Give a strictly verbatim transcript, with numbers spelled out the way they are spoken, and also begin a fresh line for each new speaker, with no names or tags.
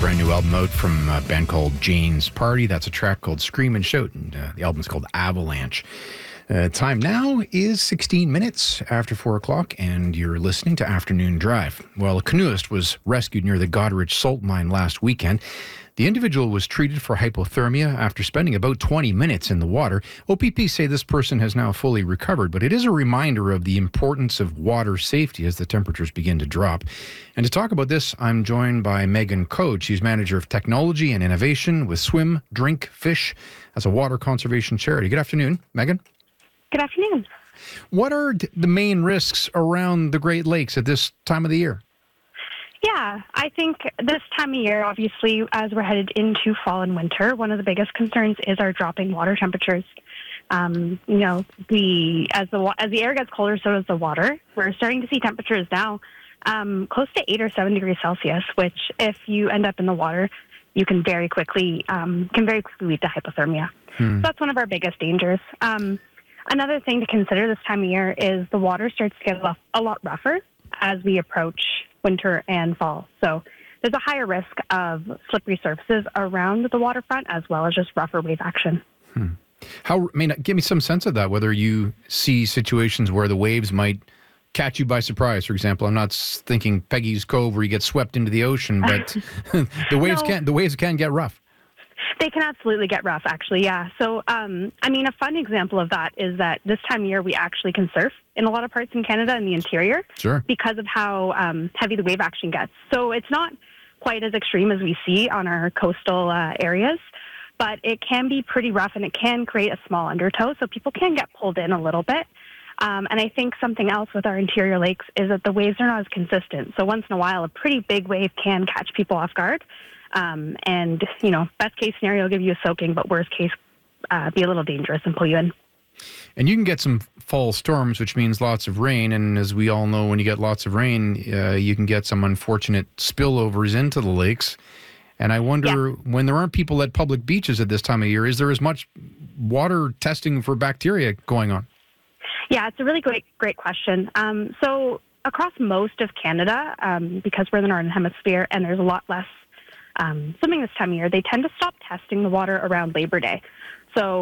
brand new album out from a band called Jane's Party. That's a track called Scream and Shout, and uh, the album's called Avalanche. Uh, time now is sixteen minutes after four o'clock, and you're listening to Afternoon Drive. Well, a canoeist was rescued near the Goderich salt mine last weekend. The individual was treated for hypothermia after spending about twenty minutes in the water. O P P say this person has now fully recovered, but it is a reminder of the importance of water safety as the temperatures begin to drop. And to talk about this, I'm joined by Megan Code. She's Manager of Technology and Innovation with Swim, Drink, Fish as a water conservation charity. Good afternoon, Megan.
Good afternoon.
What are the main risks around the Great Lakes at this time of the year?
Yeah, I think this time of year, obviously, as we're headed into fall and winter, one of the biggest concerns is our dropping water temperatures. Um, you know, the as the as the air gets colder, so does the water. We're starting to see temperatures now um, close to eight or seven degrees Celsius, which, if you end up in the water, you can very quickly um, can very quickly lead to hypothermia.
Hmm.
So that's one of our biggest dangers. Um, another thing to consider this time of year is the water starts to get a lot, a lot rougher as we approach winter and fall. So there's a higher risk of slippery surfaces around the waterfront as well as just rougher wave action.
Hmm. How, I mean, give me some sense of that, whether you see situations where the waves might catch you by surprise. For example, I'm not s- thinking Peggy's Cove where you get swept into the ocean, but the waves
No.
can the waves can get rough.
They can absolutely get rough, actually, yeah. So, um, I mean, a fun example of that is that this time of year we actually can surf in a lot of parts in Canada in the interior
Sure.
because of how um, heavy the wave action gets. So it's not quite as extreme as we see on our coastal uh, areas, but it can be pretty rough and it can create a small undertow, so people can get pulled in a little bit. Um, and I think something else with our interior lakes is that the waves are not as consistent. So once in a while, a pretty big wave can catch people off guard. Um, and, you know, best case scenario, give you a soaking, but worst case, uh, be a little dangerous and pull you in.
And you can get some fall storms, which means lots of rain. And as we all know, when you get lots of rain, uh, you can get some unfortunate spillovers into the lakes. And I wonder,
Yeah.
when there aren't people at public beaches at this time of year, is there as much water testing for bacteria going on?
Yeah, it's a really great, great question. Um, so across most of Canada, um, because we're in the Northern Hemisphere and there's a lot less um, swimming this time of year, they tend to stop testing the water around Labor Day. So